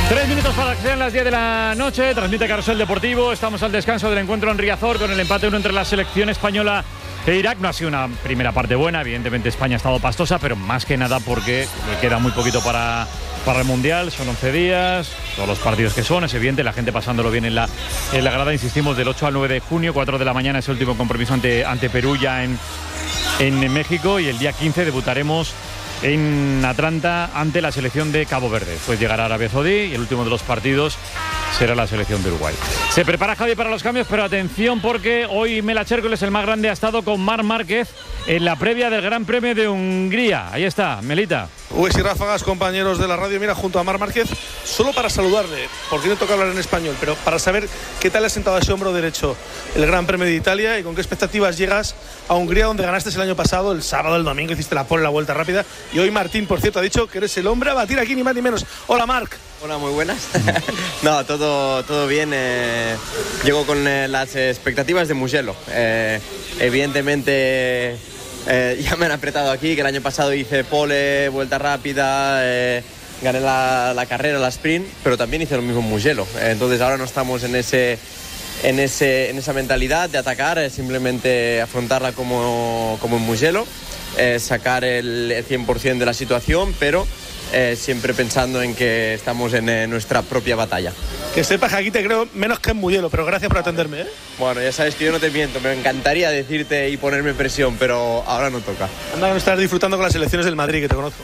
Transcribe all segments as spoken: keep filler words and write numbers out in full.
Tres minutos para que sean las diez de la noche. Transmite Carrusel Deportivo. Estamos al descanso del encuentro en Riazor con el empate uno entre la selección española e Irak. No ha sido una primera parte buena. Evidentemente España ha estado pastosa, pero más que nada porque le queda muy poquito para, para el Mundial. Son once días, todos los partidos que son. Es evidente, la gente pasándolo bien en la, en la grada. Insistimos, del ocho al nueve de junio, cuatro de la mañana es el último compromiso ante, ante Perú ya en, en México. Y el día quince debutaremos en Atlanta ante la selección de Cabo Verde. Pues llegará Arabia Saudí y el último de los partidos será la selección de Uruguay. Se prepara Javi para los cambios, pero atención porque hoy Melache Hércules, el más grande, ha estado con Marc Márquez en la previa del Gran Premio de Hungría. Ahí está, Melita. Uy, y ráfagas, compañeros de la radio, mira, junto a Marc Márquez, solo para saludarle, porque no toca hablar en español, pero para saber qué tal le ha sentado a ese hombro derecho el Gran Premio de Italia y con qué expectativas llegas a Hungría, donde ganaste el año pasado, el sábado, el domingo, hiciste la pole, la vuelta rápida, y hoy Martín, por cierto, ha dicho que eres el hombre a batir aquí, ni más ni menos. Hola, Marc. Hola, muy buenas. No, todo, todo bien. Eh, llego con eh, las expectativas de Mugello. Eh, evidentemente eh, ya me han apretado aquí, que el año pasado hice pole, vuelta rápida, eh, gané la, la carrera, la sprint, pero también hice lo mismo en Mugello. Eh, entonces ahora no estamos en ese... En, ese, en esa mentalidad de atacar, es simplemente afrontarla como, como en Mugello, eh, sacar el, el cien por ciento de la situación, pero eh, siempre pensando en que estamos en eh, nuestra propia batalla. Que sepas que aquí te creo menos que en Mugello, pero gracias por atenderme, ¿eh? Bueno, ya sabes que yo no te miento, me encantaría decirte y ponerme presión, pero ahora no toca. Anda que no estás disfrutando con las elecciones del Madrid, que te conozco.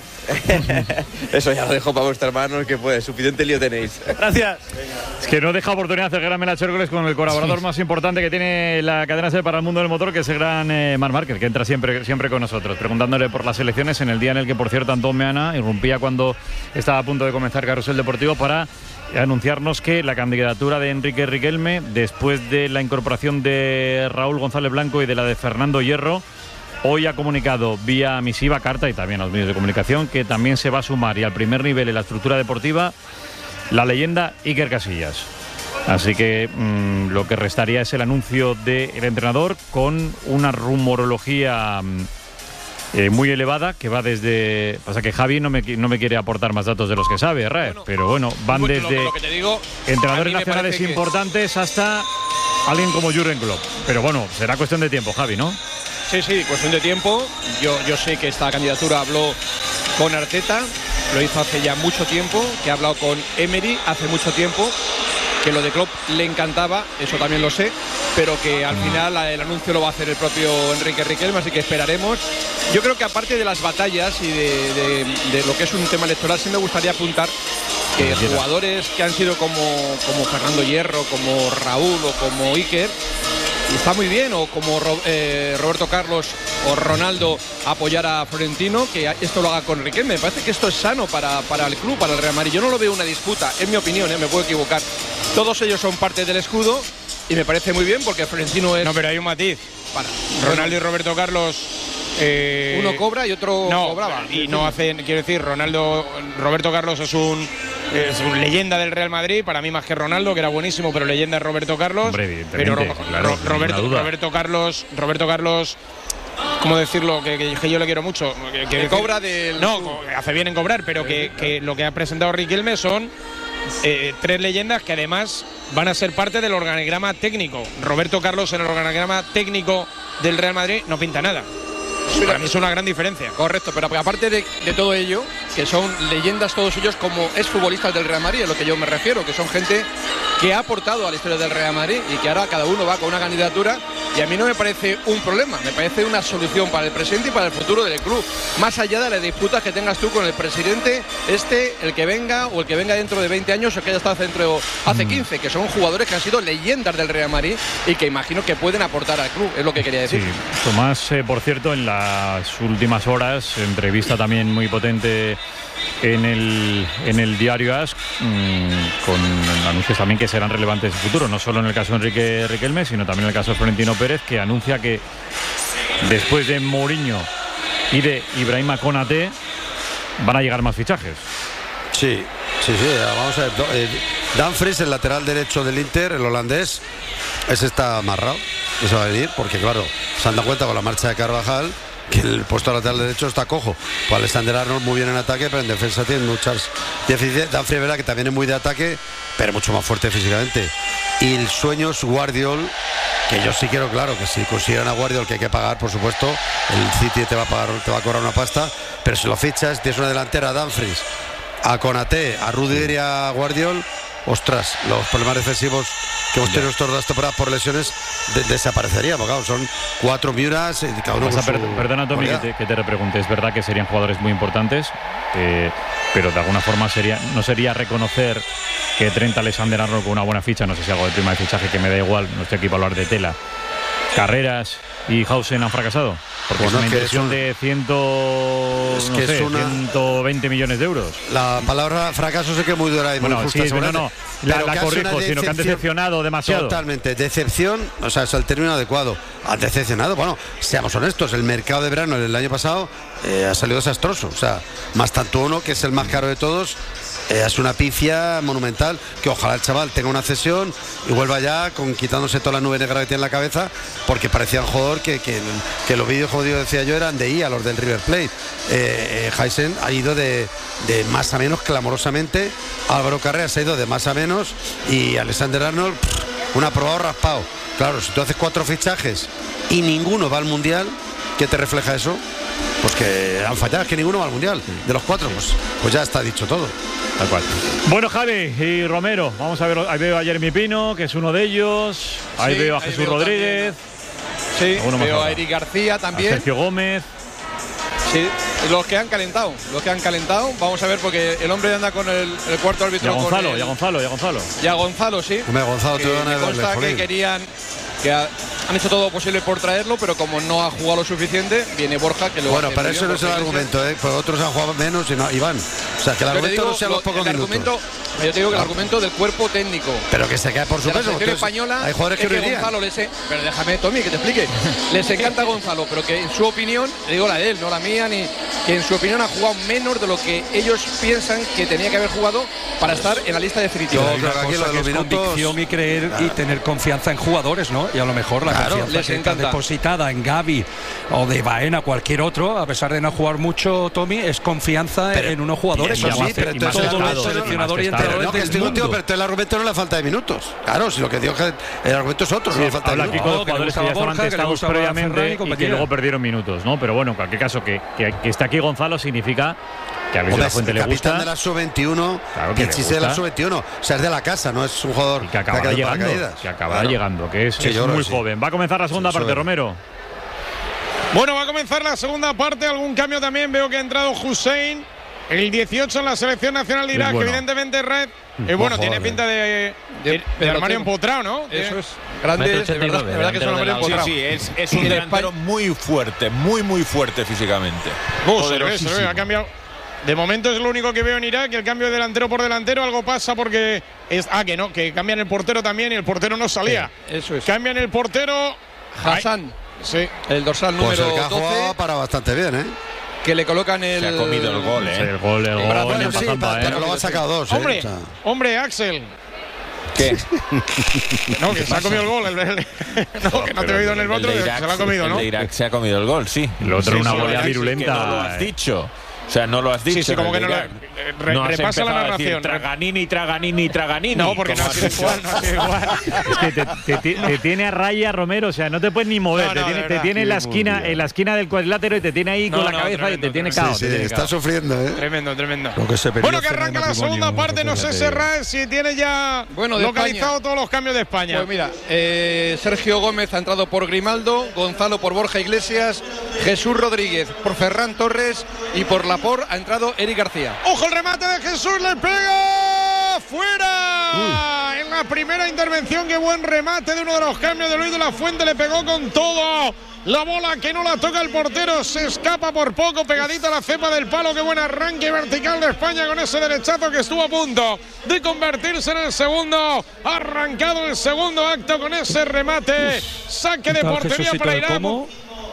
Eso ya lo dejo para vuestras manos, que pues suficiente lío tenéis. Gracias. Es que no deja oportunidad de hacer gran Melache Hércules con el colaborador sí. más importante que tiene la cadena SER para el mundo del motor, que es el gran eh, Marc Márquez, que entra siempre, siempre con nosotros, preguntándole por las elecciones en el día en el que, por cierto, Antón Meana irrumpía cuando estaba a punto de comenzar Carrusel Deportivo para anunciarnos que la candidatura de Enrique Riquelme, después de la incorporación de Raúl González Blanco y de la de Fernando Hierro, hoy ha comunicado vía misiva, carta y también a los medios de comunicación que también se va a sumar y al primer nivel en la estructura deportiva la leyenda Iker Casillas. Así que mmm, lo que restaría es el anuncio del entrenador con una rumorología mmm, eh, muy elevada que va desde... Pasa que Javi no me, no me quiere aportar más datos de los que sabe, Raef, bueno, pero bueno, van desde lo, lo que te digo, entrenadores nacionales importantes que... hasta alguien como Jürgen Klopp. Pero bueno, será cuestión de tiempo, Javi, ¿no? Sí, sí, cuestión de tiempo. Yo, yo sé que esta candidatura habló con Arteta, lo hizo hace ya mucho tiempo, que ha hablado con Emery hace mucho tiempo, que lo de Klopp le encantaba, eso también lo sé, pero que al final el anuncio lo va a hacer el propio Enrique Riquelme, así que esperaremos. Yo creo que aparte de las batallas y de, de, de lo que es un tema electoral, sí me gustaría apuntar que jugadores que han sido como, como Fernando Hierro, como Raúl o como Iker, y está muy bien, o como eh, Roberto Carlos o Ronaldo, apoyar a Florentino, que esto lo haga con Riquelme. Me parece que esto es sano para, para el club, para el Real Madrid. Yo no lo veo una disputa, es mi opinión, ¿eh? Me puedo equivocar. Todos ellos son parte del escudo y me parece muy bien porque Florentino es... No, pero hay un matiz. Para Ronaldo y Roberto Carlos... Eh, uno cobra y otro no, cobraba. Y no hacen, quiero decir, Ronaldo, Roberto Carlos es un... Es una leyenda del Real Madrid, para mí más que Ronaldo, que era buenísimo, pero leyenda es Roberto Carlos. Hombre, pero Ro, claro, Ro, Roberto, Roberto Carlos, Roberto Carlos, ¿cómo decirlo? Que, que, que yo le quiero mucho. Que, que, que cobra del... No, hace bien en cobrar, pero que, que lo que ha presentado Riquelme son eh, tres leyendas que además van a ser parte del organigrama técnico. Roberto Carlos en el organigrama técnico del Real Madrid no pinta nada. Pero para mí es una gran diferencia. Correcto, pero aparte de, de todo ello, que son leyendas todos ellos como exfutbolistas del Real Madrid, es lo que yo me refiero, que son gente que ha aportado a la historia del Real Madrid y que ahora cada uno va con una candidatura, y a mí no me parece un problema, me parece una solución para el presente y para el futuro del club, más allá de las disputas que tengas tú con el presidente, este, el que venga o el que venga dentro de veinte años o que haya estado dentro hace quince, que son jugadores que han sido leyendas del Real Madrid y que imagino que pueden aportar al club, es lo que quería decir. Sí, Tomás, eh, por cierto, en la las últimas horas, entrevista también muy potente en el, en el diario A S, mmm, con anuncios también que serán relevantes en el futuro, no solo en el caso de Enrique Riquelme, sino también en el caso de Florentino Pérez, que anuncia que después de Mourinho y de Ibrahima Konaté van a llegar más fichajes. Sí, sí, sí, vamos a ver. Eh, Dumfries, el lateral derecho del Inter, el holandés, ese está amarrado, eso va a venir, porque claro, se han dado cuenta con la marcha de Carvajal que el puesto lateral derecho está cojo. Pues Alexander Arnold muy bien en ataque, pero en defensa tiene muchas deficiencias. Dumfries, verdad que también es muy de ataque, pero mucho más fuerte físicamente. Y el sueño es Guardiol, que yo sí quiero, claro, que si consiguieran a Guardiol, que hay que pagar, por supuesto, el City te va a pagar, te va a cobrar una pasta, pero si lo fichas, tienes una delantera a Dumfries, a Konaté, a Rudiger y a Guardiol, ostras, los problemas defensivos que hemos tenido estos dos temporadas por lesiones de, desaparecerían, porque claro, son cuatro Miuras y cada uno con su... Perdona, Tommy, que te, que te repregunte. Es verdad que serían jugadores muy importantes, eh, pero de alguna forma sería no sería reconocer que Trent Alexander-Arnold con una buena ficha, no sé si algo de prima de fichaje, que me da igual, no estoy aquí para hablar de tela, Carreras y Hausen han fracasado. Porque bueno, es una inversión es un, de ciento, es no que sé, es una, ciento veinte millones de euros. La palabra fracaso sé que es muy dura y bueno, muy justa. Sí, no, no, la, la corrijo, sino que han decepcionado demasiado. Totalmente, decepción, o sea, es el término adecuado. Han decepcionado, bueno, seamos honestos, el mercado de verano del año pasado eh, ha salido desastroso. O sea, más tanto uno, que es el más caro de todos, Eh, es una pifia monumental, que ojalá el chaval tenga una cesión y vuelva ya con quitándose toda la nube negra que tiene en la cabeza, porque parecía un jugador que, que, que los vídeos, como decía yo, eran de I A, los del River Plate. eh, eh, Hausen ha ido de, de más a menos clamorosamente, Álvaro Carreras ha ido de más a menos y Alexander Arnold pff, un aprobado raspado. Claro, si tú haces cuatro fichajes y ninguno va al Mundial, ¿qué te refleja eso? Pues que han fallado, es que ninguno va al Mundial. De los cuatro, pues, pues ya está dicho todo. Tal cual. Bueno, Javi y Romero, vamos a ver, ahí veo a Jeremy Pino, que es uno de ellos. Ahí sí, veo a Jesús Rodríguez. También. Sí, veo a Eric García también. A Sergio Gómez. Sí, los que han calentado, los que han calentado. Vamos a ver, porque el hombre anda con el, el cuarto árbitro. Y a Gonzalo, con el, y a Gonzalo, y a Gonzalo. Y a Gonzalo, sí. Hombre, Gonzalo, te eh, me consta que querían... que ha, han hecho todo lo posible por traerlo, pero como no ha jugado lo suficiente, viene Borja, que lo bueno, para eso no es el argumento, ¿eh? Porque otros han jugado menos y no, y van. O sea, que el argumento digo, no sea los pocos el minutos. Yo te digo que el argumento del cuerpo técnico. Pero que se cae por su peso. La selección española, hay jugadores que, es que Gonzalo les e- pero déjame, Tommy, que te explique. Les encanta Gonzalo, pero que en su opinión, le digo la de él, no la mía, ni que en su opinión ha jugado menos de lo que ellos piensan que tenía que haber jugado para estar en la lista definitiva. Yo creo que aquí lo de los minutos, convicción y creer claro. y tener confianza en jugadores, ¿no? Y a lo mejor la claro, confianza les que encanta. Está depositada en Gavi o de Baena, cualquier otro, a pesar de no jugar mucho, Tommy, es confianza pero, en unos jugadores. Eso sí, pero entonces todo el seleccionador y entrenador del mundo. Pero el argumento no es la falta de minutos. Claro, si lo que digo es que el argumento es otro, sí, no la falta de minutos. Habla aquí con los jugadores que ya estaban testados previamente y, y que luego perdieron minutos, ¿no? Pero bueno, en cualquier caso, que, que, que está aquí Gonzalo significa que a Luis de la Fuente le gusta. El capitán de la sub veintiuno, claro que el chiste de la sub veintiuno, o sea, es de la casa, no es un jugador y que acabará que llegando, que acabará claro. llegando, que es, sí, es muy joven. Va a comenzar la segunda sí, parte, Romero. Bueno, va a comenzar la segunda parte, algún cambio también, veo que ha entrado Hussein, el dieciocho en la selección nacional de Irak, bueno. evidentemente Red. Eh, bueno, tiene pinta de, de, de, de armario empotrado, ¿no? Eso es. Grande, de verdad, de verdad que es un armario empotrado. Sí, sí, es, es un delantero muy fuerte, muy, muy fuerte físicamente. Uh, se ve, se ve, ha cambiado. De momento es lo único que veo en Irak, el cambio de delantero por delantero, algo pasa porque es ah que no, que cambian el portero también y el portero no salía. Sí, eso es. Cambian el portero Hassan. Sí, el dorsal número pues el que doce. para bastante bien, ¿eh? Que le colocan el. Se ha comido el gol, ¿eh? Sí, el gol, el gol. Bueno, sí, para, pero lo ha sacado dos, ¿eh? Hombre, o sea. hombre, Axel. ¿Qué? No, que se ha comido el gol. El, el, no, que no te he oído en el otro, se lo ha comido, ¿no? El de Irak se ha comido el gol, sí. El otro sí, una sí, volea sí, virulenta. Que no lo has dicho. O sea, no lo has dicho. Sí, sí, como que no lo. Re, no repasa la narración. Traganini, Traganini, Traganini. No, porque no ha sido igual, no ha sido igual. Es que te, te, te, te tiene a raya, Romero, o sea, no te puedes ni mover. No, no, te tiene, te tiene en la esquina, en la esquina del cuadrilátero y te tiene ahí no, con la no, cabeza tremendo, y te tiene sí, cao. Sí, tiene está cao. sufriendo, ¿eh? Tremendo, tremendo. Que bueno, que arranca la segunda parte, no sé Serra si tiene ya bueno, localizado España. Todos los cambios de España. Pues mira, eh, Sergio Gómez ha entrado por Grimaldo, Gonzalo por Borja Iglesias, Jesús Rodríguez por Ferran Torres y por Laporte ha entrado Eric García. ¡Ojo el remate de Jesús! ¡Le pega! ¡Fuera! Uy. En la primera intervención, qué buen remate de uno de los cambios de Luis de la Fuente. Le pegó con todo. La bola que no la toca el portero. Se escapa por poco, pegadita a la cepa del palo. Qué buen arranque vertical de España con ese derechazo que estuvo a punto de convertirse en el segundo. Arrancado el segundo acto con ese remate. Saque de portería para Irán.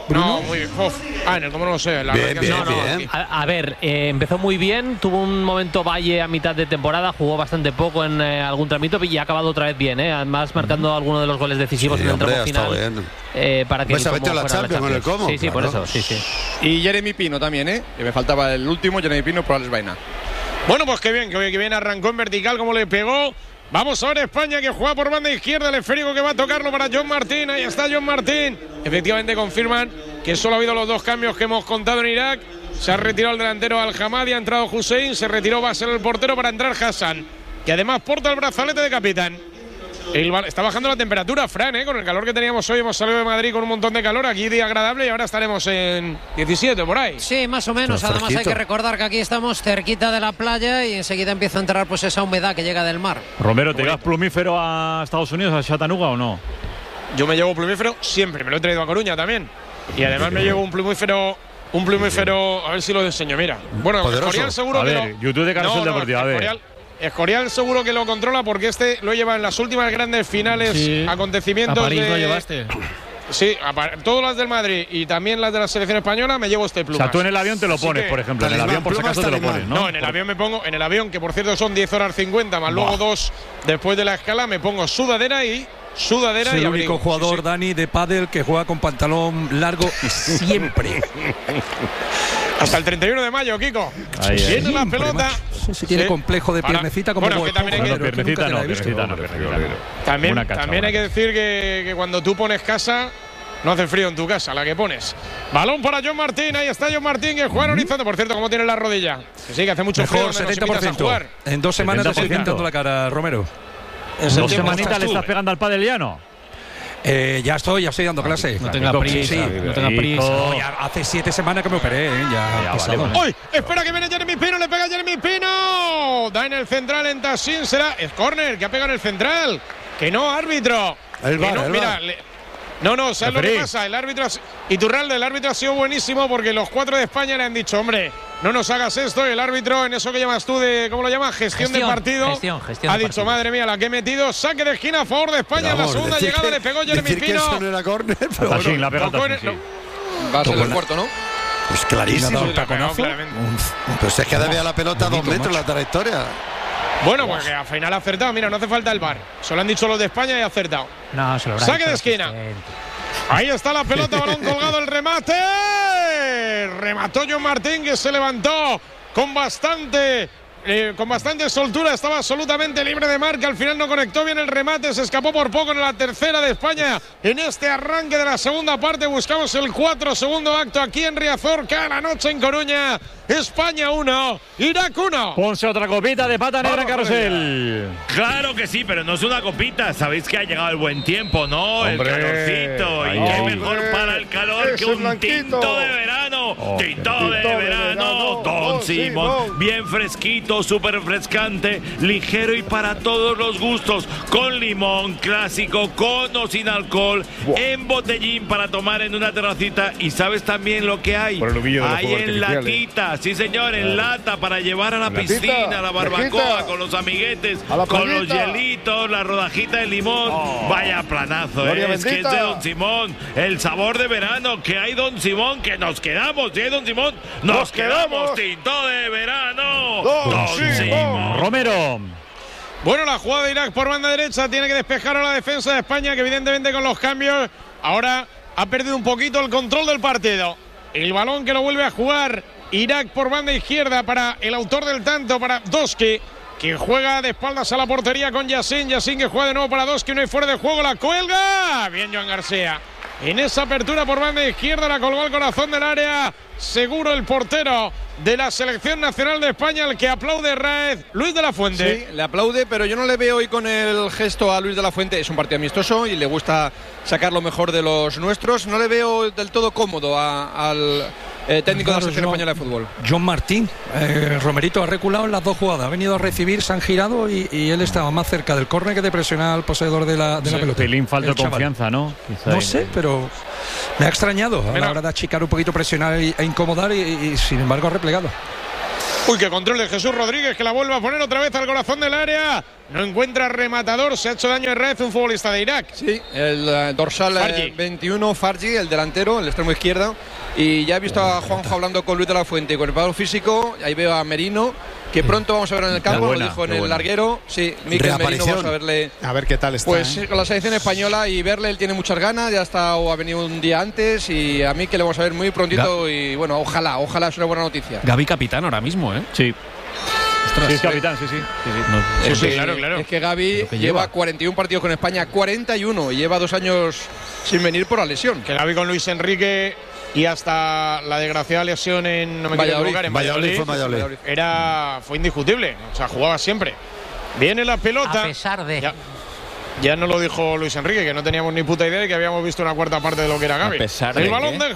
No, muy bien. Uf. Ah, en el cómo no lo sé. La bien, bien, no, no. bien. A, a ver, eh, empezó muy bien, tuvo un momento valle a mitad de temporada, jugó bastante poco en eh, algún tramito y ha acabado otra vez bien, ¿eh? Además marcando alguno de los goles decisivos Sí, en el hombre, tramo ha estado final. bien. Eh, para que Pues el se ha metido Como la fuera Champions con el Como, Sí, sí, por claro. eso, sí, sí. Y Jeremy Pino también, ¿eh? Que me faltaba el último, Jeremy Pino por Alex Baena. Bueno, pues qué bien, que bien arrancó en vertical, como le pegó. Vamos ahora a España, que juega por banda izquierda, el esférico que va a tocarlo para John Martín. Ahí está John Martín. Efectivamente confirman que solo ha habido los dos cambios que hemos contado en Irak. Se ha retirado el delantero Al-Hamadi, ha entrado Hussein, se retiró Basel el portero para entrar Hassan, que además porta el brazalete de capitán. El, está bajando la temperatura, Fran, ¿eh? Con el calor que teníamos hoy. Hemos salido de Madrid con un montón de calor. Aquí día agradable y ahora estaremos en diecisiete por ahí. Sí, más o menos. Pero Además fresquito. hay que recordar que aquí estamos cerquita de la playa y enseguida empieza a entrar pues esa humedad que llega del mar. Romero, ¿te llevas plumífero a Estados Unidos, a Chattanooga o no? Yo me llevo plumífero siempre, me lo he traído a Coruña también. Y además me llevo un plumífero, un plumífero, a ver si lo enseño, mira. Bueno, Poderoso. Escorial seguro A que ver, lo, YouTube de Carrusel no, no, Deportivo, a ver. Escorial, Escorial seguro que lo controla porque este lo lleva en las últimas grandes finales, Sí. acontecimientos A París de… lo llevaste. Sí, a par- todas las del Madrid y también las de la selección española me llevo este O pluma. sea, tú en el avión te lo Así pones, que- por ejemplo. En el Talimán, avión, por si plumas acaso, te lo talimán. pones, ¿no? No, en el avión me pongo, en el avión, que por cierto son diez horas cincuenta, más luego dos después de la escala, me pongo sudadera y sudadera Es y el abrigo. único jugador, Sí, sí. Dani, de pádel que juega con pantalón largo siempre. Hasta el treinta y uno de mayo, Kiko. Ahí, ahí. Viene la Siempre, pelota. macho. Si tiene Sí. complejo de Para- piernecita como bueno, Bob que también hay Esponja, que- No, pero nunca piernecita te no, la he visto. piernecita no, piernecita no. También, Una cacha, también buena. hay que decir que, que cuando tú pones casa, no hace frío en tu casa, la que pones. Balón para John Martín, ahí está John Martín, que juega en horizonte. Por cierto, ¿cómo tiene la rodilla? Que sí, que hace mucho frío, Mejor, donde nos setenta por invitas a ciento. jugar. En dos semanas te estoy setenta por ciento. pintando la cara, Romero. En ¿Dos septiembre semanitas estás le tú. estás pegando al pádel ya no? Eh, ya estoy, ya estoy dando clase. No tenga Kiko, prisa, sí, no tenga Kiko. prisa. No, ya hace siete semanas que me operé, ¿eh? Ya, Ya, pesado. vale, vale. ¡Uy! Espera que viene Jeremy Pino, le pega Jeremy Pino. Da en el central en Tassin, será. Es córner, que ha pegado en el central. Que no, árbitro. El Que VAR, no, el mira, VAR. le- no, no, ¿sabes lo que Referí. pasa? El árbitro. ha- Iturralde, el árbitro ha sido buenísimo porque los cuatro de España le han dicho, hombre, no nos hagas esto. Y el árbitro, en eso que llamas tú de, ¿cómo lo llamas? Gestión, de Gestión, partido. gestión, gestión ha de dicho, partido. madre mía, la que he metido. Saque de esquina a favor de España. En la Vamos, segunda decir llegada que- le pegó Jeremy decir que Pino. eso no era córner, pero Tassin, bueno. la ha pegado Tocó en Tassin, el- sí. Va a ser Tocó el la- cuarto, ¿no? Pues clarísimo. Le ha dado un Sí, la ha pegado taconazo. claramente. Pues es que debía la pelota a dos bonito, metros la trayectoria. Bueno, pues que al final ha acertado. Mira, no hace falta el V A R. Se lo han dicho los de España y ha acertado. No, se lo habrá Saque dicho de el esquina. asistente. Ahí está la pelota, balón colgado, el remate. Remató John Martín, que se levantó con bastante, eh, con bastante soltura. Estaba absolutamente libre de marca. Al final no conectó bien el remate. Se escapó por poco en la tercera de España. En este arranque de la segunda parte buscamos el cuatro, segundo acto aquí en Riazor. Cada noche en Coruña. España uno, Irak uno. Ponse otra copita de pata negra en Vamos, Carrusel. Claro que sí, pero no es una copita. Sabéis que ha llegado el buen tiempo, ¿no? Hombre. El calorcito. Ahí, y qué ahí. mejor para el calor que Ese un blanquito. tinto de verano. Oh, tinto de tinto de verano. verano. Don Don Simón. Simón. Bien fresquito, súper refrescante, ligero y para todos los gustos. Con limón, clásico, con o sin alcohol. En botellín para tomar en una terracita. Y sabes también lo que hay. Por el hubillo de los Hay fuegos en artificiales. latita, sí señor, en lata para llevar a la Latita, piscina, a la barbacoa, fresquita. con los amiguetes, A la con los playita. hielitos, la rodajita de limón. Vaya planazo, Gloria ¿eh? Es que es bendita. de Don Simón. El sabor de verano que hay, Don Simón, que nos quedamos. ¿Sí, Don Simón? Nos, Nos quedamos. quedamos. Tinto de verano. Don Simón. Romero. Bueno, la jugada de Irak por banda derecha tiene que despejar a la defensa de España, que evidentemente con los cambios ahora ha perdido un poquito el control del partido. El balón que lo vuelve a jugar Irak por banda izquierda para el autor del tanto, para Doski, que juega de espaldas a la portería con Yassin. Yassin que juega de nuevo para Doski, no hay fuera de juego, la cuelga. Bien Joan García. En esa apertura por banda izquierda la colgó al corazón del área. Seguro el portero de la selección nacional de España, el que aplaude Raez, Luis de la Fuente. Sí, le aplaude, pero yo no le veo hoy con el gesto a Luis de la Fuente. Es un partido amistoso y le gusta sacar lo mejor de los nuestros. No le veo del todo cómodo a- al eh, técnico de la Claro, selección John- española de fútbol. John Martín, eh, Romerito ha reculado en las dos jugadas, ha venido a recibir, se han girado y, y él estaba más cerca del córner que de presionar al poseedor de la, de la Sí, pelota. pelín falta El de chaval. confianza, ¿no? Quizá No ahí. sé, pero me ha extrañado a Mira. la hora de achicar un poquito, presionar y- e incomodar y, y, sin embargo ha replegado. Uy, qué control de Jesús Rodríguez, que la vuelve a poner otra vez al corazón del área. No encuentra rematador, se ha hecho daño en red un futbolista de Irak. Sí, el uh, dorsal eh, veintiuno, Fargi, el delantero, el extremo izquierdo. Y ya he visto a Juanjo hablando con Luis de la Fuente y con el preparador físico. Ahí veo a Merino, que pronto vamos a ver en el campo, buena, lo dijo en el buena. larguero. Sí, Mikel Merino, vamos a verle. A ver qué tal está. Pues ¿eh? con la selección española y verle, él tiene muchas ganas, ya está o ha venido un día antes y a mí que le vamos a ver muy prontito. Ga y bueno, ojalá, ojalá es una buena noticia. Gavi capitán ahora mismo, ¿eh? Sí. Ostras, sí, es capitán, sí, sí. sí, sí. No, sí, es sí que, claro, claro. Es que Gavi que lleva cuarenta y uno partidos con España, cuarenta y uno, y lleva dos años sin venir por la lesión. Que Gavi con Luis Enrique y hasta la desgraciada lesión en, no me quiero equivocar, en Valladolid, Valladolid, fue Valladolid. Era, fue indiscutible. O sea, jugaba siempre. Viene la pelota. A pesar de. Ya, ya nos lo dijo Luis Enrique, que no teníamos ni puta idea de que habíamos visto una cuarta parte de lo que era Gavi. A pesar El de balón qué? de.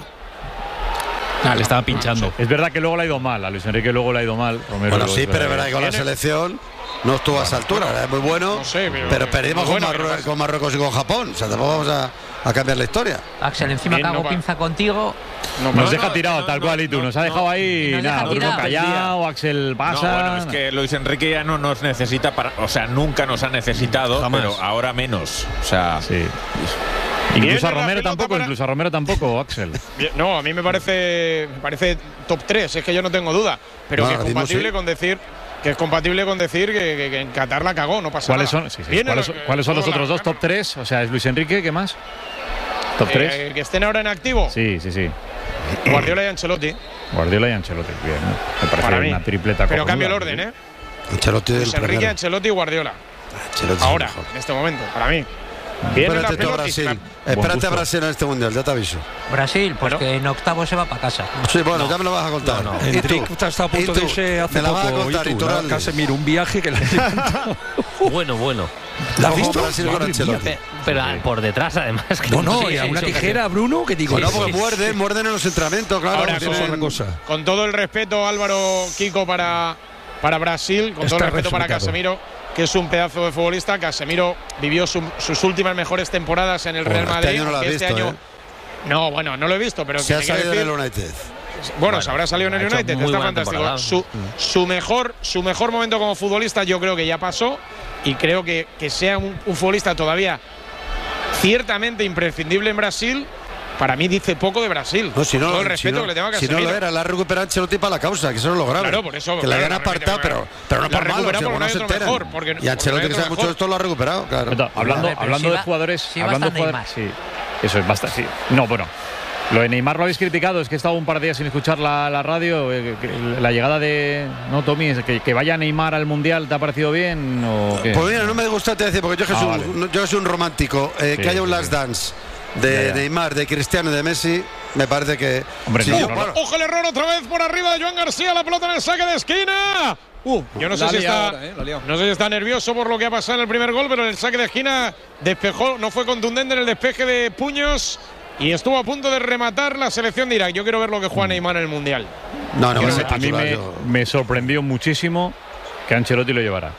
Ah, le estaba pinchando. Es verdad que luego le ha ido mal, a Luis Enrique luego le ha ido mal. Romero bueno, sí, pero es verdad que con la selección no estuvo bueno, a esa altura, bueno, es muy bueno, no sé, pero, pero perdimos con, bueno, Marruecos, con Marruecos y con Japón. O sea, tampoco vamos a, a cambiar la historia. Axel, encima que hago no pinza contigo. No, nos deja tirado, tal cual, y tú. Nos ha dejado ahí, no, nada, Bruno callado, Axel pasa. No, bueno, es que Luis Enrique ya no nos necesita para. O sea, nunca nos ha necesitado, jamás. Pero ahora menos. O sea. Sí. Incluso a Romero tampoco, para... incluso a Romero tampoco, Axel. No, a mí me parece me parece top tres, es que yo no tengo duda. Pero no, que es compatible sí. con decir que es compatible con decir que, que, que en Qatar la cagó, no pasa ¿Cuáles nada. Son, sí, sí. ¿Cuáles, la, ¿cuáles son los otros la, dos top tres? O sea, es Luis Enrique, ¿qué más? ¿Top tres? Eh, que estén ahora en activo. Sí, sí, sí. Guardiola y Ancelotti. Guardiola y Ancelotti, bien, ¿no? Me parece una tripleta. Pero cambio el orden, ¿eh? Ancelotti Luis Enrique, primero. Ancelotti y Guardiola. Ancelotti ahora, en este momento, para mí. Espérate tú a Brasil. Espérate a Brasil en este mundial, ya te aviso. Brasil, pues bueno. que en octavo se va para casa. Sí, bueno, no. ya me lo vas a contar. No, no. ¿Y tú? Está a punto de irse hace me la poco. Vas a contar, ¿Y tú? Casemiro, un viaje que le Bueno, bueno. ¿La has visto? Brasil con Ancelotti. Pero sí. por detrás, además. Que no, no, y a una tijera, Bruno, que digo. Bueno, porque muerden, muerden en los entrenamientos, claro. Ahora, con, otra cosa. Con todo el respeto, Álvaro, Kiko, para, para Brasil, con todo el respeto para Casemiro, que es un pedazo de futbolista. Casemiro vivió su, sus últimas mejores temporadas en el Real Madrid. Este año no lo has este visto, año, ¿eh? No, bueno, no lo he visto, pero se ha salido decir, en el United. Bueno, bueno, se habrá salido en el United, está fantástico. Su, su, mejor, su mejor momento como futbolista yo creo que ya pasó y creo que, que sea un, un futbolista todavía ciertamente imprescindible en Brasil. Para mí dice poco de Brasil. No, si no, todo el respeto si no, que le tengo a Si Casemiro. no lo era, la ha recuperado Ancelotti para la causa, que eso es lo grave. Claro, por eso. Que claro, la habían apartado, pero, pero no por malo, si no se enteran. Mejor, porque, y Ancelotti, que sabe mucho de esto, lo ha recuperado, claro. Entonces, hablando ver, hablando si de va, jugadores. Si hablando de jugadores sí, eso es bastante. Sí. No, bueno. Lo de Neymar lo habéis criticado, es que he estado un par de días sin escuchar la, la radio. Eh, que, la llegada de. No, Tommy, que, que vaya Neymar al Mundial, ¿te ha parecido bien? O qué? Pues mira, no me gusta te decir, porque yo que ah, soy, vale. un, yo soy un romántico. Eh, sí, que haya un sí, last sí. dance de ya, ya. Neymar, de Cristiano y de Messi, me parece que. Hombre, sí, no, yo, no, bueno. Ojo el error otra vez por arriba de Joan García, la pelota en el saque de esquina. Uh, yo no sé, si está, ahora, eh, no sé si está nervioso por lo que ha pasado en el primer gol, pero en el saque de esquina despejó, no fue contundente en el despeje de puños y estuvo a punto de rematar la selección de Irak. Yo quiero ver lo que juega Neymar en el Mundial. No, no, no a mí me, yo... me sorprendió muchísimo que Ancelotti lo llevara.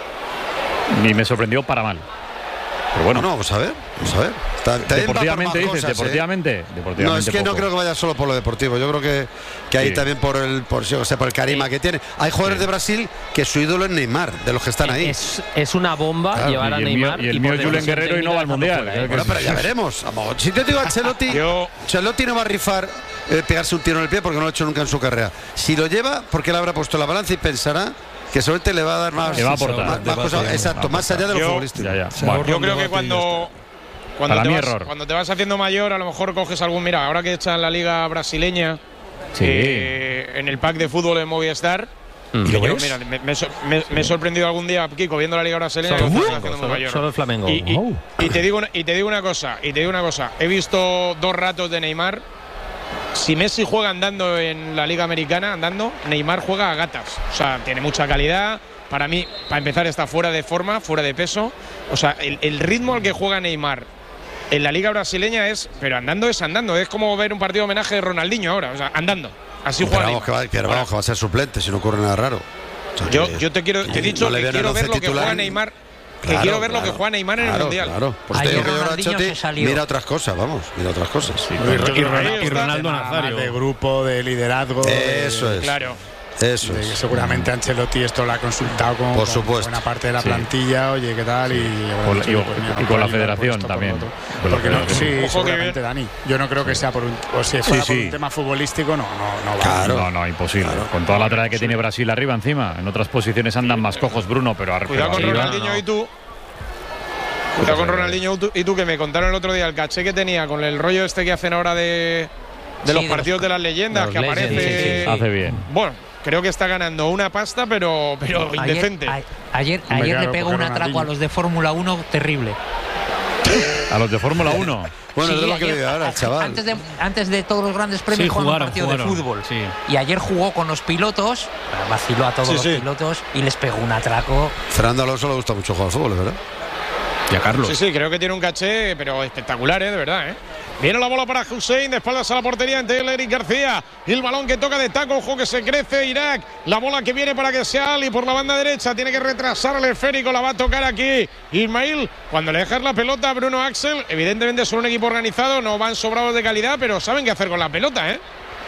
Y me sorprendió para mal. Pero bueno, no, no, vamos a ver, vamos a ver. Está, deportivamente dices, cosas, deportivamente, ¿eh? deportivamente. No, es que poco. no creo que vaya solo por lo deportivo. Yo creo que, que ahí sí. también por el, por, o sea, por el carisma sí. que tiene. Hay jugadores sí. de Brasil que su ídolo es Neymar, de los que están ahí. Es, es una bomba claro. llevar a y Neymar. Mío, y el mío Julen Guerrero y no va al Mundial. Fuera, ¿eh? Bueno, pero ya veremos. Vamos, si te digo a Ancelotti, Yo... Ancelotti no va a rifar eh, pegarse un tiro en el pie porque no lo ha hecho nunca en su carrera. Si lo lleva, porque le habrá puesto la balanza y pensará que solamente le va a dar más. Le va a aportar. Más, más cosas, exacto, más allá de los futbolistas. Ya, ya. Bueno, yo creo que cuando. Cuando Para te, mí vas, error. cuando te vas haciendo mayor, a lo mejor coges algún. Mira, ahora que echan la liga brasileña sí. eh, en el pack de fútbol en Movistar. Mm. ¿Y yo, mira, me, me, me, me he sorprendido algún día, Kiko, viendo la liga brasileña. Solo, que solo, solo, solo el Flamengo. Y, y, oh. y, te digo una, y te digo una cosa, y te digo una cosa. He visto dos ratos de Neymar. Si Messi juega andando en la liga americana, andando, Neymar juega a gatas. O sea, tiene mucha calidad. Para mí, para empezar, está fuera de forma, fuera de peso. O sea, el, el ritmo al que juega Neymar en la liga brasileña es, pero andando es andando, es como ver un partido de homenaje de Ronaldinho ahora, o sea, andando. Así pero juega vamos, que va, pero vamos, que va a ser suplente si no ocurre nada raro. O sea, yo, que, yo te quiero, te he dicho no que quiero ver lo que juega Neymar, que claro, quiero ver claro, lo que juega Neymar en claro, el Mundial. Claro, pues te digo que yo ahora mira otras cosas, vamos, mira otras cosas. Sí, y, y, y Ronaldo Nazario. De grupo, de liderazgo. Eso de, es. Claro. Eso de, es. seguramente Ancelotti esto lo ha consultado con, por con supuesto. buena parte de la Sí. plantilla, oye, ¿qué tal? Sí. Y, Con- dicho, y- pues mira, y con la por federación esto, por también. lo otro. Con la Porque no, federación. sí, Ojo que seguramente, bien. Dani. Yo no creo que sea por un. O si fuera Sí, por sí. un tema futbolístico, no, no, no va. Claro. No, no, imposible. Con toda la trayectoria que tiene Brasil arriba encima. En otras posiciones andan más cojos, Bruno, pero ar- Cuidado pero con arriba, Ronaldinho no. y tú. Cuidado con Ronaldinho y tú- y tú, que me contaron el otro día el caché que tenía con el rollo este que hacen ahora de, de Sí, los de partidos los- de las leyendas, de que los aparece. Legends, sí, sí, sí. Hace bien. Bueno, creo que está ganando una pasta, pero, pero Ayer, indecente. a- ayer, Hombre, ayer claro, le pegó porque un atraco Ronaldinho. a los de Fórmula uno terrible. A los de Fórmula uno. Bueno, Sí, es de lo que ayer- le ahora el chaval. Antes de, antes de todos los grandes premios Sí, jugaron jugaron, un partido jugaron, de fútbol. sí. Y ayer jugó con los pilotos, vaciló a todos Sí, los sí. pilotos y les pegó un atraco. Fernando Alonso le gusta mucho jugar al fútbol, ¿verdad? Y a Carlos. Sí, sí, creo que tiene un caché, pero espectacular, ¿eh? De verdad, ¿eh? Viene la bola para Hussein, de espaldas a la portería ante el Eric García. Y el balón que toca de taco, ojo que se crece Irak. La bola que viene para que sea Ali por la banda derecha. Tiene que retrasar el esférico, la va a tocar aquí Ismail. Cuando le dejas la pelota a Bruno Axel, evidentemente son un equipo organizado, no van sobrados de calidad, pero saben qué hacer con la pelota, ¿eh?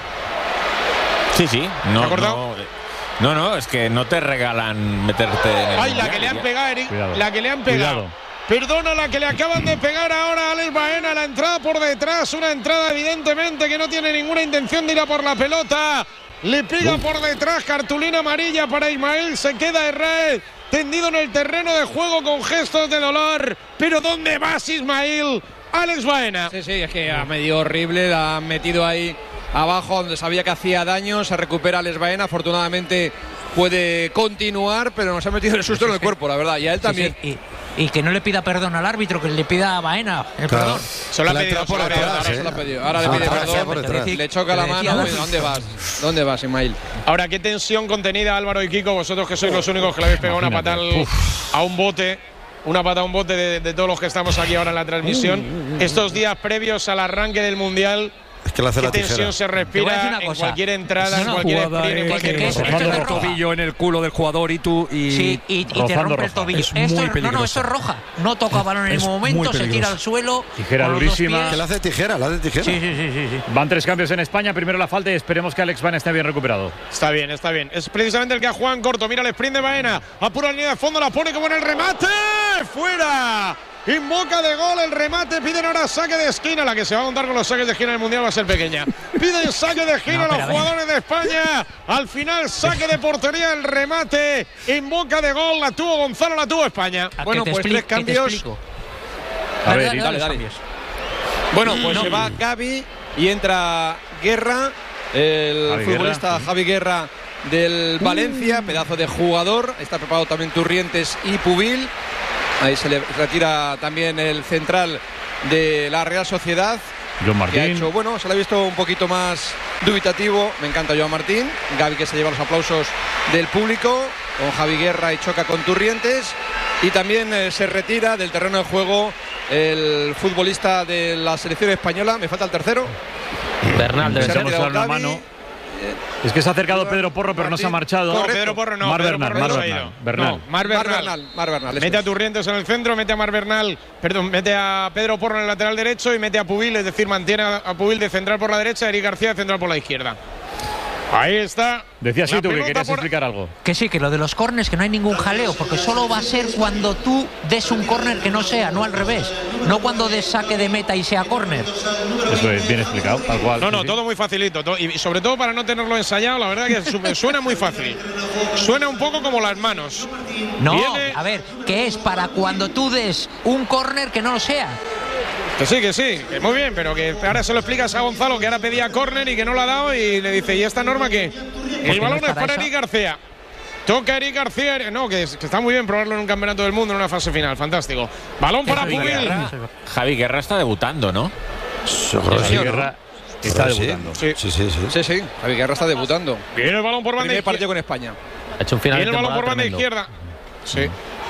Sí, sí. No, ¿Te has acordado? no, no, no, es que no te regalan meterte en el Ay, la mundial, que le han ya. pegado, Eric. Cuidado. La que le han pegado. Cuidado. Perdona la que le acaban de pegar ahora a Alex Baena, la entrada por detrás, una entrada evidentemente que no tiene ninguna intención de ir a por la pelota. Le pega por detrás, cartulina amarilla para Ismael, se queda Herrera tendido en el terreno de juego con gestos de dolor. Pero ¿dónde vas, Ismael? Alex Baena. Sí, sí, es que ha medio horrible, la han metido ahí abajo donde sabía que hacía daño, se recupera Alex Baena, afortunadamente puede continuar, pero nos ha metido el susto en el cuerpo, la verdad, y a él Sí, también. sí, y, y que no le pida perdón al árbitro, que le pida a Baena el Claro. perdón. Se lo ha La pedido, entrada por se lo ha pedido, detrás, Ahora ¿eh? se lo ha pedido, ahora le Ah, pide ah, perdón, por detrás. le choca la Le decía mano. David. ¿Dónde vas? ¿Dónde vas, Ismail? Ahora, qué tensión contenida, Álvaro y Kiko, vosotros que sois los únicos que le habéis pegado una patada al- a un bote. Una patada a un bote de, de todos los que estamos aquí ahora en la transmisión. Estos días previos al arranque del Mundial, Es que le hace qué la tijera. tensión se Te voy a respira decir una en cosa. cualquier entrada, en No, cualquier jugada sprint, en es cualquier que- cosa. que- esto rozando es el roja. tobillo en el culo del jugador y tú y Sí, y, y te rozando rompe el roja. tobillo. Es Esto muy es- no, no, peligroso. esto es roja. No toca balón en Es el muy momento, se tira peligroso. al suelo. Tijera con los dos durísima. pies. Que le hace tijera, le hace tijera. Sí, sí, sí, sí, sí. Van tres cambios en España. Primero la falta y esperemos que Alex Baena esté bien recuperado. Está bien, está bien. Es precisamente el que ha jugado en corto. Mira el sprint de Baena. Apura la línea de fondo, la pone como en el remate. ¡Fuera! En boca de gol el remate. Piden ahora saque de esquina. La que se va a contar con los saques de esquina del Mundial va a ser pequeña. Piden saque de esquina No, los pero a ver. jugadores de España. Al final saque de portería, el remate en boca de gol. La tuvo Gonzalo, la tuvo España. A Bueno, que te pues expli- tres que te cambios. explico. A Dale, ver, dale, y- dale, dale, dale. cambios. Bueno, pues se va Gavi y entra Guerra, el Javi futbolista Guerra, sí. Javi Guerra del Valencia, pedazo de jugador. Está preparado también Turrientes y Pubil. Ahí se le retira también el central de la Real Sociedad. John Que ha Martín. hecho, bueno, se le ha visto un poquito más dubitativo. Me encanta Joan Martín. Gavi, que se lleva los aplausos del público, con Javi Guerra y choca con Turrientes. Y también eh, se retira del terreno de juego el futbolista de la selección española. Me falta el tercero. Bernal debe Se ha ser. Intentamos retirado dar una Gavi. mano. Es que se ha acercado Pedro Porro, pero no se ha marchado. No, Pedro Porro no. Mar Pedro Bernal, Porro Mar no se ha Bernal, ido. Bernal. No, Mar Mar Bernal. Bernal, Mar Bernal, eso Mete a es. Turrientes en el centro, mete a Mar Bernal, perdón, mete a Pedro Porro en el lateral derecho y mete a Pubil, es decir, mantiene a a Pubil de central por la derecha, Eric García de central por la izquierda. Ahí está. Decías La sí tú que pelota querías por- explicar algo. Que sí, que lo de los córners, que no hay ningún jaleo, porque solo va a ser cuando tú des un córner que no sea, no al revés. No cuando des saque de meta y sea córner. Eso es bien explicado, tal cual. No, sí, no, sí. todo muy facilito. to- Y sobre todo para no tenerlo ensayado, la verdad que su- suena muy fácil. Suena un poco como las manos. No, Viene- a ver, que es para cuando tú des un córner que no lo sea. Que sí, que sí, que muy bien, pero que ahora se lo explicas a Gonzalo, que ahora pedía córner y que no lo ha dado, y le dice, ¿y esta norma qué? El no balón es es para para eso. Eric García. Toca Eric García. No, que, es- que está muy bien probarlo en un campeonato del mundo en una fase final. Fantástico. Balón para Javi Pubil. Guerra, Javi Guerra está debutando, ¿no? Javi Guerra está Sí. debutando. Sí. Sí, sí, sí. Sí, sí, Javi Guerra está debutando. Viene el balón por banda Primer izquierda. partido con España. Ha hecho un final Viene de el balón temporada por banda tremendo. izquierda. Sí.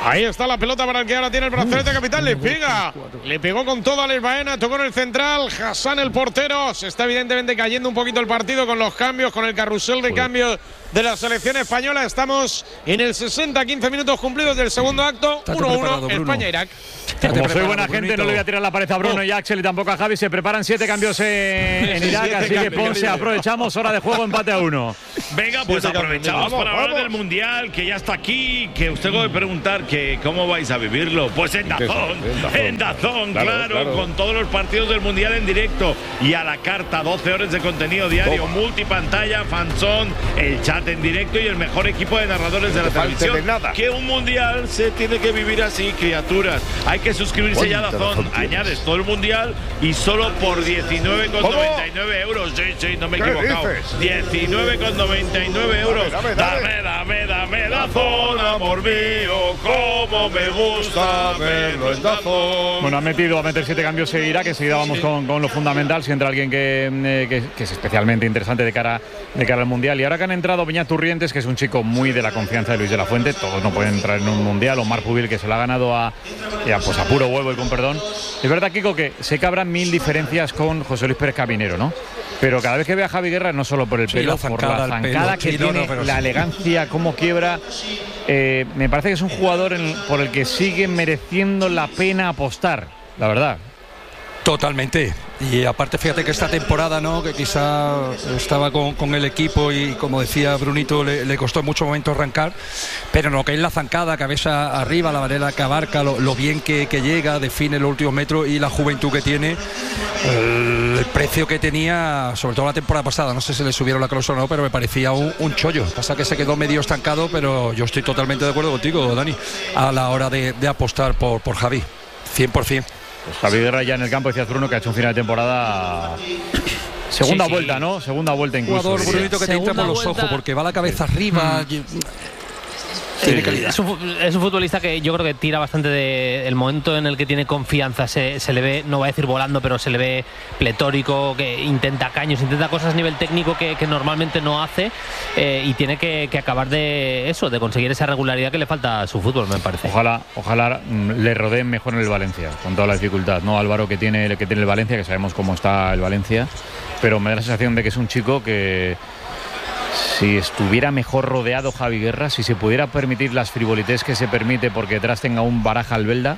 Ahí está la pelota para el que ahora tiene el brazalete capital. Le pega. Le pegó con todo a Alex Baena. Tocó en el central. Hassan, el portero. Se está evidentemente cayendo un poquito el partido con los cambios, con el carrusel de cambios de la selección española. Estamos en el sesenta, quince minutos cumplidos del segundo acto. uno uno, España-Irak. Como soy buena gente, Brunito. No le voy a tirar la pared a Bruno oh. y a Axel y tampoco a Javi. Se preparan siete cambios en, en Irak, siete así cambios, que Ponce, aprovechamos. Hora de juego, empate a uno. Venga, pues aprovechamos vamos, para hablar vamos. del Mundial, que ya está aquí, que usted puede preguntar que cómo vais a vivirlo. Pues en Dazón, en Dazón, claro, claro, claro, con todos los partidos del Mundial en directo y a la carta, doce horas de contenido diario, oh. multipantalla, fanzón, el chat en directo y el mejor equipo de narradores de la televisión. Nada. Que un Mundial se tiene que vivir así, criaturas. Hay que suscribirse ya a Dazón, añades todo el Mundial y solo por diecinueve con noventa y nueve euros. Sí, sí, no me he equivocado. diecinueve con noventa y nueve euros. Dame, dame, dame, dame Dazón, amor mío, como me gusta verlo en Dazón. Bueno, ha metido a meter siete cambios en Irak, que enseguida vamos sí. con, con lo fundamental, si entra alguien que, eh, que, que es especialmente interesante de cara, de cara al Mundial. Y ahora que han entrado Beñat Turrientes, que es un chico muy de la confianza de Luis de la Fuente, todos no pueden entrar en un Mundial, o Marc Pubil, que se lo ha ganado a, a, pues a puro huevo y con perdón. Es verdad, Kiko, que sé que habrá mil diferencias con José Luis Pérez Caminero, ¿no? Pero cada vez que ve a Javi Guerra, no solo por el pelo, sí, por la zancada que sí, tiene, no, no, la elegancia, cómo quiebra, eh, me parece que es un jugador en, por el que sigue mereciendo la pena apostar, la verdad. Totalmente. Y aparte, fíjate que esta temporada, ¿no?, que quizá estaba con, con el equipo y, como decía Brunito, le, le costó en muchos momentos arrancar, pero en lo que es la zancada, cabeza arriba, la manera que abarca, lo, lo bien que, que llega, define los últimos metros y la juventud que tiene, el, el precio que tenía, sobre todo la temporada pasada, no sé si le subieron la cláusula o no, pero me parecía un, un chollo. Pasa que se quedó medio estancado, pero yo estoy totalmente de acuerdo contigo, Dani, a la hora de, de apostar por, por Javi, cien por ciento. Pues Javi Guerra ya en el campo, decías Bruno, que ha hecho un final de temporada. Segunda sí, sí. vuelta, ¿no? Segunda vuelta incluso. Jugador Brunito que te entra por los ojos porque va la cabeza sí. arriba. Mm. Tiene calidad. Es un, es un futbolista que yo creo que tira bastante de el momento en el que tiene confianza, se, se le ve, no voy a decir volando, pero se le ve pletórico, que intenta caños, intenta cosas a nivel técnico que, que normalmente no hace, eh, y tiene que, que acabar de eso, de conseguir esa regularidad que le falta a su fútbol, me parece. Ojalá, ojalá le rodeen mejor en el Valencia, con toda la dificultad, ¿no? Álvaro, que tiene, que tiene el Valencia, que sabemos cómo está el Valencia, pero me da la sensación de que es un chico que, si estuviera mejor rodeado Javi Guerra, si se pudiera permitir las frivolités que se permite porque detrás tenga un Baraja Albelda,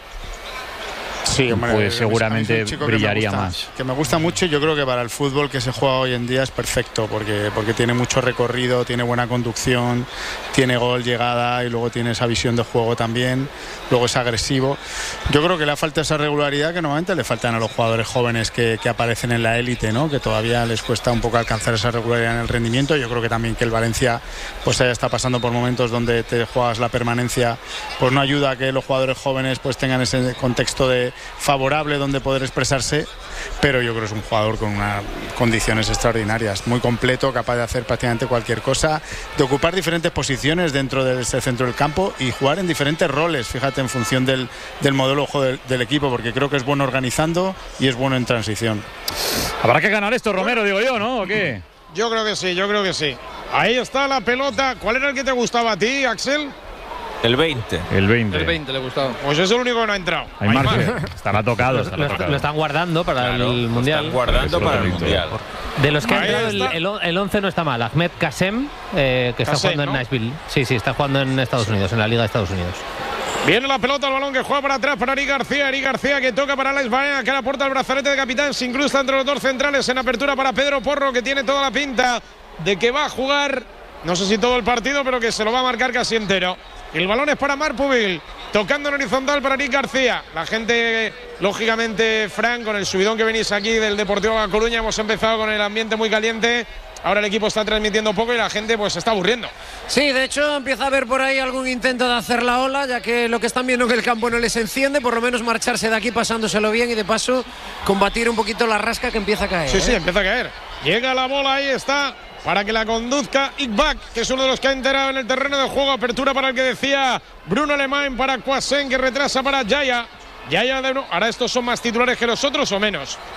sí, hombre, pues seguramente brillaría que gusta, más. Que me gusta mucho y yo creo que para el fútbol que se juega hoy en día es perfecto porque, porque tiene mucho recorrido, tiene buena conducción, tiene gol, llegada y luego tiene esa visión de juego también, luego es agresivo. Yo creo que le falta esa regularidad que normalmente le faltan a los jugadores jóvenes que, que aparecen en la élite, ¿no? Que todavía les cuesta un poco alcanzar esa regularidad en el rendimiento. Yo creo que también que el Valencia pues ya está pasando por momentos donde te juegas la permanencia, pues no ayuda a que los jugadores jóvenes pues tengan ese contexto de favorable donde poder expresarse, pero yo creo que es un jugador con unas condiciones extraordinarias, muy completo, capaz de hacer prácticamente cualquier cosa, de ocupar diferentes posiciones dentro del centro del campo y jugar en diferentes roles, fíjate, en función del, del modelo de juego del, del equipo, porque creo que es bueno organizando y es bueno en transición. Habrá que ganar esto, Romero, digo yo, ¿no? ¿O qué? Yo creo que sí, yo creo que sí. Ahí está la pelota. ¿Cuál era el que te gustaba a ti, Axel? El veinte. El veinte. El veinte le gustaba. Pues es el único que no ha entrado. Hay margen. Estará tocado. Estará lo, tocado. Lo están guardando para claro, el Mundial. Lo están guardando para el Mundial. De los que ha entrado, el, el, el once no está mal. Ahmed Kassem, eh, que está Kassem, jugando ¿no? en Nashville. Sí, sí, está jugando en Estados Unidos, en la Liga de Estados Unidos. Viene la pelota, el balón que juega para atrás para Eric García. Eric García que toca para Alex Baena, que le aporta el brazalete de capitán. Se incrusta entre los dos centrales en apertura para Pedro Porro, que tiene toda la pinta de que va a jugar, no sé si todo el partido, pero que se lo va a marcar casi entero. El balón es para Marc Pubil, tocando en horizontal para Eric García. La gente, lógicamente, Fran, con el subidón que venís aquí del Deportivo de La Coruña, hemos empezado con el ambiente muy caliente. Ahora el equipo está transmitiendo poco y la gente pues se está aburriendo. Sí, de hecho empieza a haber por ahí algún intento de hacer la ola, ya que lo que están viendo en el campo no les enciende, por lo menos marcharse de aquí pasándoselo bien y de paso combatir un poquito la rasca que empieza a caer. Sí, ¿eh? sí, empieza a caer. Llega la bola, ahí está, para que la conduzca Iqbak, que es uno de los que ha enterado en el terreno de juego. Apertura para el que decía Bruno Alemán, para Quasen, que retrasa para Yaya. Yaya de uno. Ahora estos son más titulares que los otros o menos.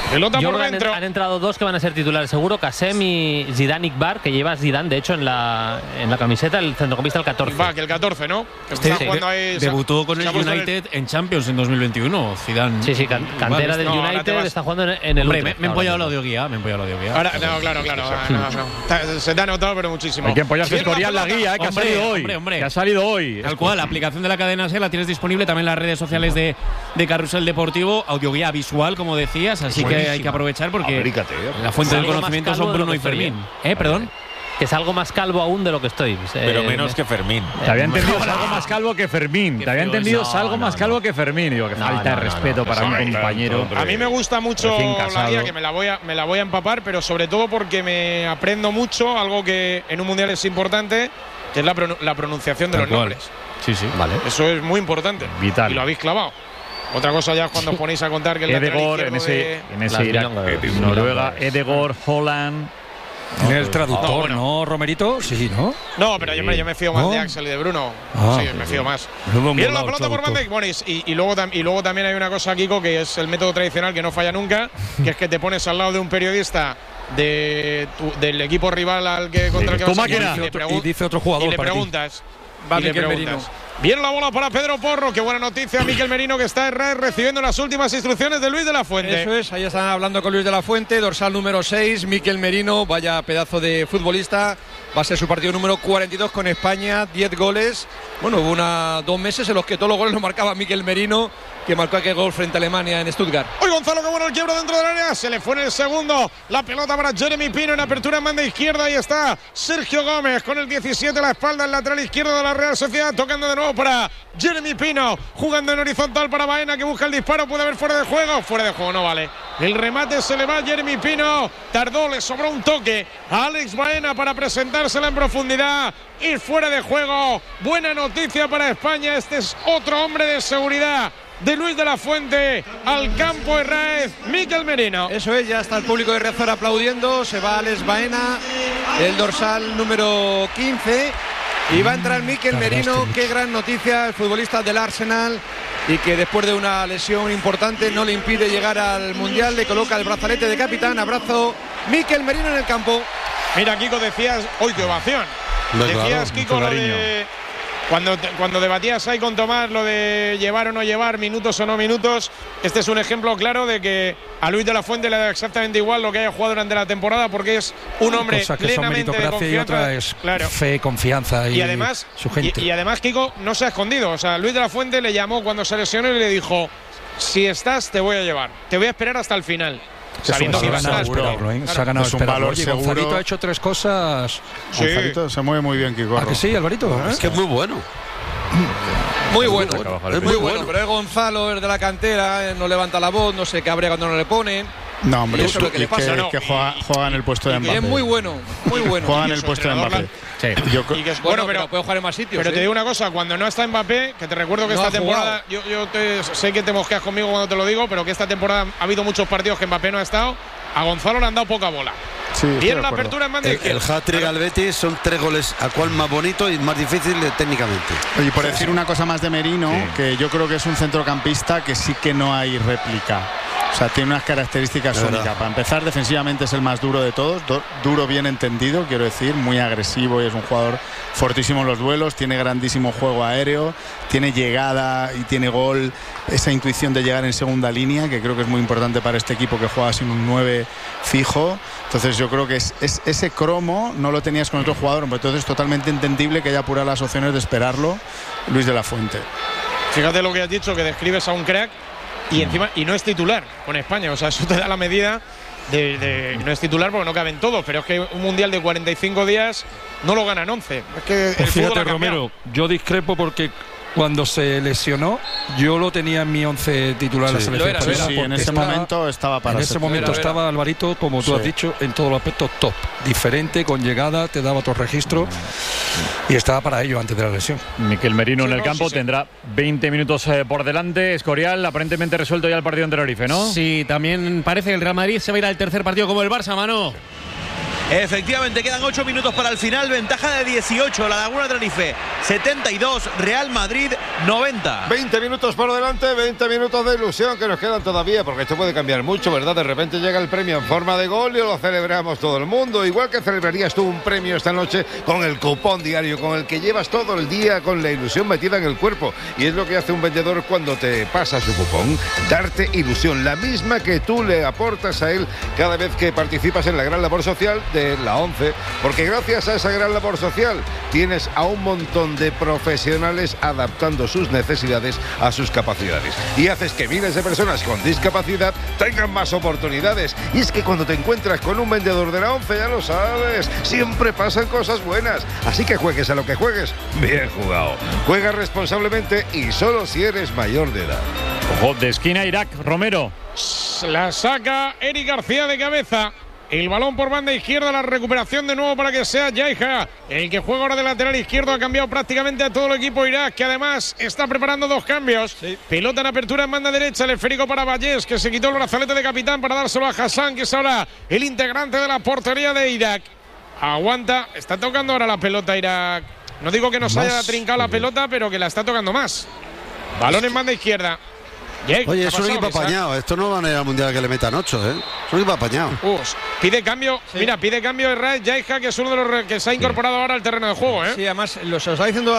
Pelota Yo por han, dentro. han entrado dos que van a ser titulares seguro, Kassem y Zidane Iqbar, que lleva Zidane, de hecho, en la, en la camiseta, el centrocampista el catorce. Va, que el catorce, ¿no? Que Este está jugando ahí, debutó con se el ha puesto United en Champions en dos mil veintiuno, Zidane. Sí, sí, can, cantera del No, United, vas- está jugando en, en el Hombre, Utrecht me, me he ahora empollado mismo. la audioguía, me he empollado la audioguía. Ahora, no, claro, claro. No, no, no. Se te ha notado, pero muchísimo. Hay que empollarse Viene Escorial la pelota. guía, eh, que Hombre, ha salido hoy. hombre, hombre. Que ha salido hoy. Tal cual, la aplicación de la cadena SER la tienes disponible también en las redes sociales de, de Carrusel Deportivo, audioguía visual, como decías, así que hay que aprovechar porque Abrícate, eh. la fuente del Algo más conocimiento calvo son de lo Bruno que y estoy, Fermín. ¿eh? ¿Eh? Perdón. Que es algo más calvo aún de lo que estoy. Pero Eh, menos que Fermín. Te había entendido es algo más calvo que Fermín. Qué Te había feo entendido es. es algo No, más no, calvo no. que Fermín. Digo, que No, falta no, de no, respeto no. para un Hombre, compañero. hombre. A mí me gusta mucho Recién la casado. guía, que me la, voy a, me la voy a empapar, pero sobre todo porque me aprendo mucho, algo que en un mundial es importante, que es la, pron- la pronunciación de Tal los cual. nombres. Sí, sí. Vale. Eso es muy importante. Vital. Y lo habéis clavado. Otra cosa ya es cuando os ponéis a contar que el lateral Edegor en izquierdo ese, de- en ese Las Irak, milongas. Noruega, Edegor, Holland. En el traductor, No, ¿no, bueno. Romerito? Sí, ¿no? No, pero yo, hombre, yo me fío más ¿No? de Axel y de Bruno. Ah, sí, me fío más. Menudo Viene la molado el pelota por traductor. banda y, bueno, y, y luego, tam- y luego también hay una cosa, Kiko, que es el método tradicional que no falla nunca, que es que te pones al lado de un periodista de tu- del equipo rival al que contra el que Tu vas a máquina. jugar y le, Y pregun- dice otro jugador y le para ti. preguntas. Va y le Miquel preguntas. Merino. Viene la bola para Pedro Porro, qué buena noticia, Miquel Merino, que está en red recibiendo las últimas instrucciones de Luis de la Fuente. Eso es, ahí están hablando con Luis de la Fuente, dorsal número seis, Miquel Merino, vaya pedazo de futbolista, va a ser su partido número cuarenta y dos con España, diez goles. Bueno, hubo una, dos meses en los que todos los goles los marcaba Miquel Merino, que marcó aquel gol frente a Alemania en Stuttgart. Hoy Gonzalo, qué bueno el quiebro dentro del área, se le fue en el segundo, la pelota para Jeremy Pino en apertura en banda izquierda, ahí está Sergio Gómez con el diecisiete a la espalda, el lateral izquierdo de la Real Sociedad, tocando de nuevo para Jeremy Pino, jugando en horizontal para Baena, que busca el disparo, puede haber fuera de juego, fuera de juego, no vale. El remate se le va a Jeremy Pino, tardó, le sobró un toque a Alex Baena para presentársela en profundidad y fuera de juego. Buena noticia para España, este es otro hombre de seguridad de Luis de la Fuente al campo de Raez, Miquel Merino. Eso es, ya está el público de Riazor aplaudiendo, se va Alex Baena, el dorsal número quince, y va a entrar Miquel Merino, qué gran noticia, el futbolista del Arsenal, y que después de una lesión importante no le impide llegar al Mundial, le coloca el brazalete de capitán, abrazo, Miquel Merino en el campo. Mira, Kiko, decías, hoy qué ovación. No, Decías, claro, Kiko, mucho lo cariño. de, cuando, te- cuando debatías ahí con Tomás lo de llevar o no llevar, minutos o no minutos, este es un ejemplo claro de que a Luis de la Fuente le da exactamente igual lo que haya jugado durante la temporada, porque es un hombre Cosa que son plenamente de meritocracia y confianza. otra es Claro. fe, confianza y, Y además, su gente. y, y además, Kiko no se ha escondido. O sea, Luis de la Fuente le llamó cuando se lesionó y le dijo: si estás, te voy a llevar. Te voy a esperar hasta el final. Que Sabiendo se que ha va a ganado estar. esperarlo, ¿eh? Claro. Se ha ganado Es un esperarlo. valor Oye, seguro. Gonzalito ha hecho tres cosas. Sí. Gonzalito se mueve muy bien, Kiko. ¿A que sí, Alvarito? ¿Eh? Es que es muy bueno. Muy bueno, Es es muy bueno, pero es Gonzalo, es de la cantera, eh, no levanta la voz, no se cabrea cuando no le ponen. No, hombre, Y eso es lo que y le pasa, que, ¿no? que juega, juega en el puesto de Y Mbappé. es muy bueno, muy bueno. Juega en Y el su puesto de entrenador Mbappé. Sí. Yo creo- Y que es- Bueno, bueno, pero pero, puede jugar en más sitios. pero te ¿eh? digo una cosa: cuando no está Mbappé, que te recuerdo que No esta ha temporada, yo, yo te- sé que te mosqueas conmigo cuando te lo digo, pero que esta temporada ha habido muchos partidos que Mbappé no ha estado. A Gonzalo le han dado poca bola. Sí, estoy de Viene la acuerdo. apertura en banda El, izquierda. el hat-trick al Betis son tres goles, a cuál más bonito y más difícil eh, técnicamente. Oye, por decir una cosa más de Merino, que yo creo que es un centrocampista que sí que no hay réplica. O sea, tiene unas características Es verdad. únicas. Para empezar, defensivamente es el más duro de todos. Du- duro bien entendido, quiero decir, muy agresivo y es un jugador fortísimo en los duelos. Tiene grandísimo juego aéreo, tiene llegada y tiene gol. Esa intuición de llegar en segunda línea, que creo que es muy importante para este equipo que juega sin un nueve fijo. Entonces yo creo que es, es- ese cromo no lo tenías con otro jugador. Pero entonces es totalmente entendible que haya apurado las opciones de esperarlo Luis de la Fuente. Fíjate lo que has dicho, que describes a un crack y encima y no es titular con España. O sea, eso te da la medida de, de- no es titular porque no caben todos, pero es que un mundial de cuarenta y cinco días no lo ganan once. Es que el Pues fútbol fíjate, ha cambiado. Romero, yo discrepo porque cuando se lesionó, yo lo tenía en mi once titular de la Sí, selección lo era, española Sí, porque en ese estaba- momento estaba para En ese ser. momento Era, era. estaba Alvarito, como tú Sí. has dicho, en todos los aspectos top. Diferente, con llegada, te daba otro registro y estaba para ello antes de la lesión. Miquel Merino Sí, en el no, campo sí, sí. tendrá veinte minutos eh, por delante. Escorial, aparentemente resuelto ya el partido en Tenerife, ¿no? Sí, también parece que el Real Madrid se va a ir al tercer partido como el Barça, mano. Efectivamente, quedan ocho minutos para el final, ventaja de dieciocho, La Laguna de Tenerife setenta y dos, Real Madrid noventa. veinte minutos por delante, veinte minutos de ilusión que nos quedan todavía, porque esto puede cambiar mucho, ¿verdad? De repente llega el premio en forma de gol y lo celebramos todo el mundo, igual que celebrarías tú un premio esta noche con el cupón diario, con el que llevas todo el día con la ilusión metida en el cuerpo, y es lo que hace un vendedor cuando te pasa su cupón, darte ilusión, la misma que tú le aportas a él cada vez que participas en la gran labor social de la ONCE, porque gracias a esa gran labor social tienes a un montón de profesionales adaptando sus necesidades a sus capacidades, y haces que miles de personas con discapacidad tengan más oportunidades. Y es que cuando te encuentras con un vendedor de la ONCE, ya lo sabes, siempre pasan cosas buenas, así que juegues a lo que juegues, bien jugado. Juega responsablemente y solo si eres mayor de edad. Ojo, de esquina Irak, Romero. La saca Eric García de cabeza. El balón por banda izquierda, la recuperación de nuevo para que sea Yaija el que juega ahora de lateral izquierdo. Ha cambiado prácticamente a todo el equipo Irak, que además está preparando dos cambios. Sí. Pelota en apertura en banda derecha, el esférico para Vallés, que se quitó el brazalete de capitán para dárselo a Hassan, que es ahora el integrante de la portería de Irak. Aguanta, está tocando ahora la pelota Irak. No digo que nos más haya trincado la pelota, pero que la está tocando más. Balón en banda izquierda. Oye, es un equipo apañado. Esto no van a ir al mundial que le metan ocho, ¿eh? Es un equipo apañado. Uf, pide cambio, sí. Mira, pide cambio de Raed Yaija, que es uno de los que se ha incorporado sí. ahora al terreno de juego, ¿eh? Sí, además, lo se os está diciendo